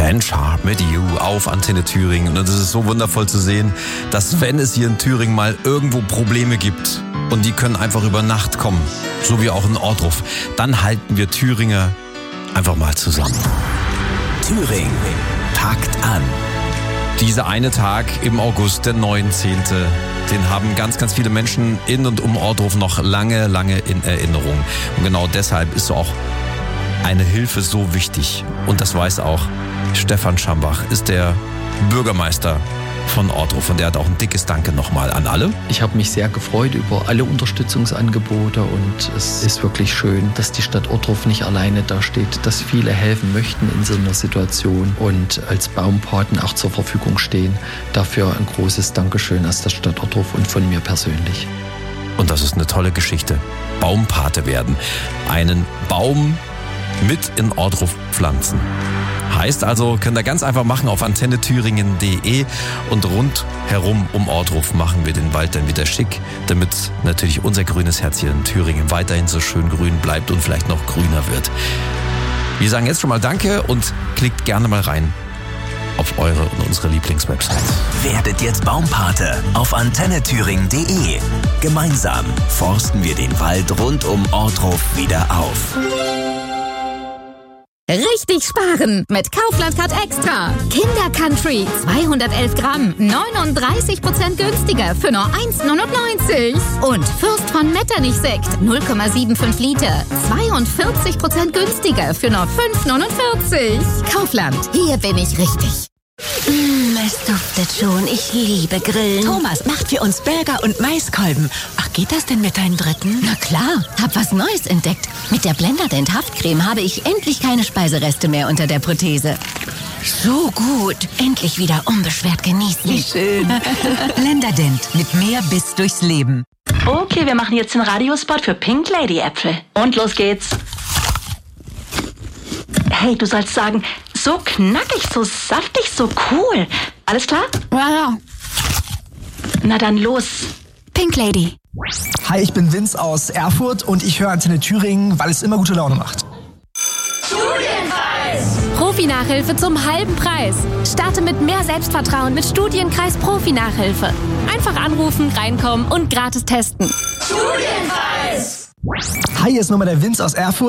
Ken Sharp mit You auf Antenne Thüringen. Und es ist so wundervoll zu sehen, dass wenn es hier in Thüringen mal irgendwo Probleme gibt und die können einfach über Nacht kommen, so wie auch in Ohrdruf, dann halten wir Thüringer einfach mal zusammen. Thüringen packt an. Dieser eine Tag im August, der 19., den haben ganz, ganz viele Menschen in und um Ohrdruf noch lange, lange in Erinnerung. Und genau deshalb ist auch eine Hilfe so wichtig. Und das weiß auch Stefan Schambach, ist der Bürgermeister von Ohrdruf. Und der hat auch ein dickes Danke nochmal an alle. Ich habe mich sehr gefreut über alle Unterstützungsangebote und es ist wirklich schön, dass die Stadt Ohrdruf nicht alleine dasteht, dass viele helfen möchten in so einer Situation und als Baumpaten auch zur Verfügung stehen. Dafür ein großes Dankeschön aus der Stadt Ohrdruf und von mir persönlich. Und das ist eine tolle Geschichte. Baumpate werden. Einen Baum mit in Ohrdruf pflanzen. Heißt also, könnt ihr ganz einfach machen auf antennethüringen.de und rundherum um Ohrdruf machen wir den Wald dann wieder schick, damit natürlich unser grünes Herz hier in Thüringen weiterhin so schön grün bleibt und vielleicht noch grüner wird. Wir sagen jetzt schon mal Danke und klickt gerne mal rein auf eure und unsere Lieblingswebsite. Werdet jetzt Baumpate auf antennethüringen.de. Gemeinsam forsten wir den Wald rund um Ohrdruf wieder auf. Richtig sparen mit Kaufland Card Extra. Kinder Country 211 Gramm, 39% günstiger für nur 1,99. Und Fürst von Metternich Sekt 0,75 Liter, 42% günstiger für nur 5,49. Kaufland, hier bin ich richtig. Es duftet schon. Ich liebe Grillen. Thomas macht für uns Burger und Maiskolben. Ach, geht das denn mit deinem dritten? Na klar, hab was Neues entdeckt. Mit der Blenderdent Haftcreme habe ich endlich keine Speisereste mehr unter der Prothese. So gut. Endlich wieder unbeschwert genießen. Wie schön. Blenderdent mit mehr Biss durchs Leben. Okay, wir machen jetzt den Radiospot für Pink Lady Äpfel. Und los geht's. Hey, du sollst sagen, so knackig, so saftig, so cool. Alles klar? Ja. Na dann los. Pink Lady. Hi, ich bin Vince aus Erfurt und ich höre Antenne Thüringen, weil es immer gute Laune macht. Studienkreis! Profi-Nachhilfe zum halben Preis. Starte mit mehr Selbstvertrauen mit Studienkreis Profi-Nachhilfe. Einfach anrufen, reinkommen und gratis testen. Hi, hier ist nochmal der Vince aus Erfurt.